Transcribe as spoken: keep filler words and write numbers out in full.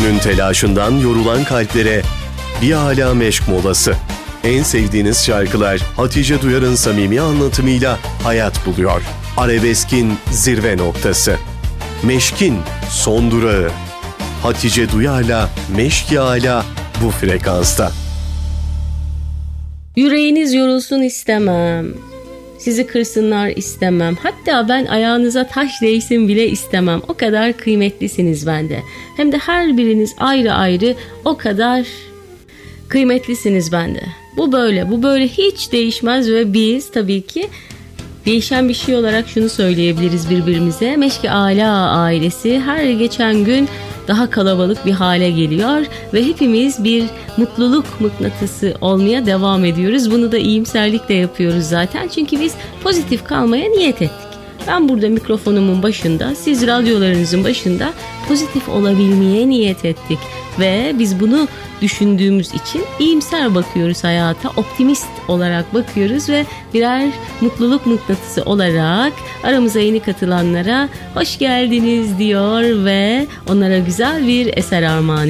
Günün telaşından yorulan kalplere bir âlâ meşk molası. En sevdiğiniz şarkılar Hatice Duyar'ın samimi anlatımıyla hayat buluyor. Arabeskin zirve noktası. Meşk'in son durağı. Hatice Duyar'la Meşk-i Âlâ bu frekansta. Yüreğiniz yorulsun istemem. Sizi kırsınlar istemem. Hatta ben ayağınıza taş değsin bile istemem. O kadar kıymetlisiniz bende. Hem de her biriniz ayrı ayrı o kadar kıymetlisiniz bende. Bu böyle, bu böyle hiç değişmez ve biz tabii ki değişen bir şey olarak şunu söyleyebiliriz birbirimize. Meşk-i Âlâ ailesi her geçen gün daha kalabalık bir hale geliyor ve hepimiz bir mutluluk mıknatısı olmaya devam ediyoruz. Bunu da iyimserlikle yapıyoruz zaten. Çünkü biz pozitif kalmaya niyet ettik. Ben burada mikrofonumun başında, siz radyolarınızın başında pozitif olabilmeye niyet ettik. Ve biz bunu düşündüğümüz için iyimser bakıyoruz hayata, optimist olarak bakıyoruz ve birer mutluluk mıknatısı olarak aramıza yeni katılanlara hoş geldiniz diyor ve onlara güzel bir eser armağan